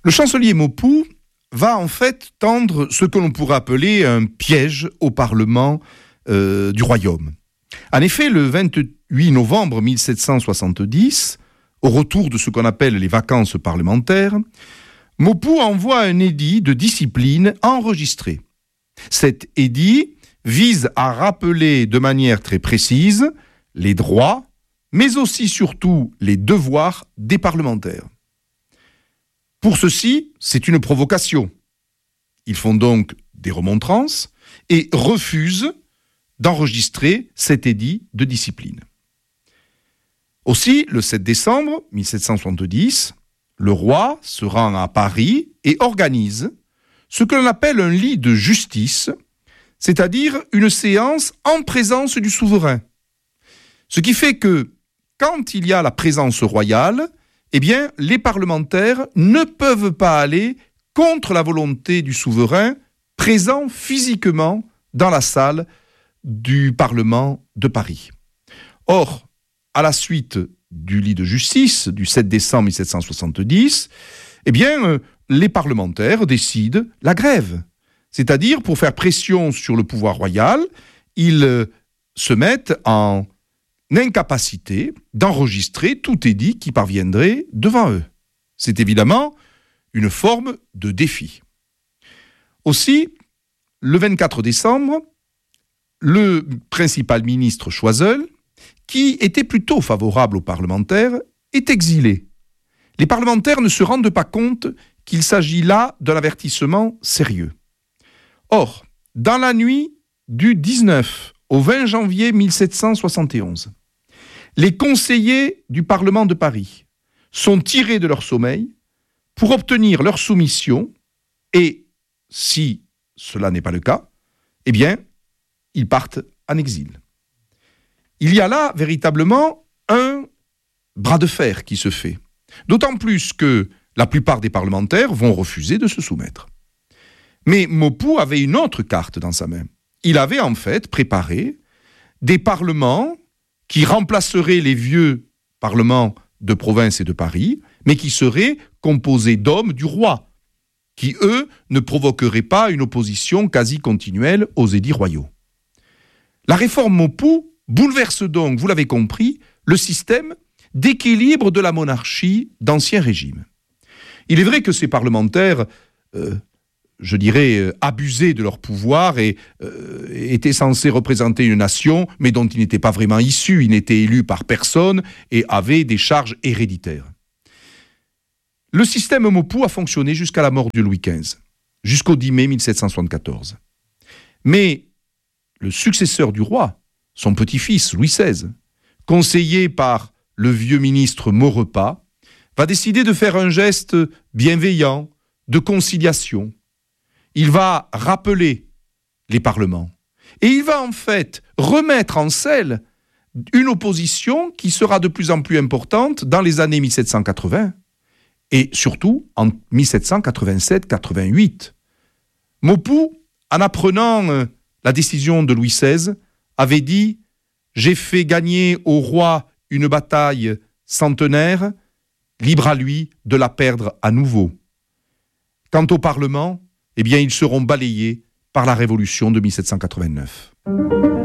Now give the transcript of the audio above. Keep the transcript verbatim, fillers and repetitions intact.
Le chancelier Maupoux va en fait tendre ce que l'on pourrait appeler un piège au Parlement euh, du Royaume. En effet, le vingt-huit novembre mille sept cent soixante-dix, au retour de ce qu'on appelle les vacances parlementaires, Maupoux envoie un édit de discipline enregistré. Cet édit vise à rappeler de manière très précise les droits, mais aussi surtout les devoirs des parlementaires. Pour ceux-ci, c'est une provocation. Ils font donc des remontrances et refusent d'enregistrer cet édit de discipline. Aussi, le sept décembre mille sept cent soixante-dix, le roi se rend à Paris et organise ce que l'on appelle un lit de justice, c'est-à-dire une séance en présence du souverain. Ce qui fait que, quand il y a la présence royale, eh bien, les parlementaires ne peuvent pas aller contre la volonté du souverain présent physiquement dans la salle du Parlement de Paris. Or, à la suite du lit de justice du sept décembre mille sept cent soixante-dix, eh bien, euh, les parlementaires décident la grève. C'est-à-dire, pour faire pression sur le pouvoir royal, ils euh, se mettent en incapacité d'enregistrer tout édit qui parviendrait devant eux. C'est évidemment une forme de défi. Aussi, le vingt-quatre décembre, le principal ministre Choiseul, qui était plutôt favorable aux parlementaires, est exilé. Les parlementaires ne se rendent pas compte qu'il s'agit là d'un avertissement sérieux. Or, dans la nuit du dix-neuf au vingt janvier mille sept cent soixante et onze, les conseillers du Parlement de Paris sont tirés de leur sommeil pour obtenir leur soumission et, si cela n'est pas le cas, eh bien, ils partent en exil. Il y a là véritablement un bras de fer qui se fait, d'autant plus que la plupart des parlementaires vont refuser de se soumettre. Mais Maupoux avait une autre carte dans sa main. Il avait en fait préparé des parlements qui remplaceraient les vieux parlements de province et de Paris, mais qui seraient composés d'hommes du roi, qui, eux, ne provoqueraient pas une opposition quasi continuelle aux édits royaux. La réforme Maupoux bouleverse donc, vous l'avez compris, le système d'équilibre de la monarchie d'Ancien Régime. Il est vrai que ces parlementaires, euh, je dirais, euh, abusaient de leur pouvoir et euh, étaient censés représenter une nation, mais dont ils n'étaient pas vraiment issus, ils n'étaient élus par personne et avaient des charges héréditaires. Le système Maupoux a fonctionné jusqu'à la mort de Louis quinze, jusqu'au dix mai mille sept cent soixante-quatorze. Mais le successeur du roi, son petit-fils Louis seize, conseillé par le vieux ministre Maurepas, va décider de faire un geste bienveillant, de conciliation. Il va rappeler les parlements. Et il va en fait remettre en selle une opposition qui sera de plus en plus importante dans les années mille sept cent quatre-vingts et surtout en mille sept cent quatre-vingt-sept quatre-vingt-huit. Maupoux, en apprenant la décision de Louis seize, avait dit « J'ai fait gagner au roi une bataille centenaire, libre à lui de la perdre à nouveau. Quant au Parlement, eh bien, ils seront balayés par la Révolution de mille sept cent quatre-vingt-neuf. »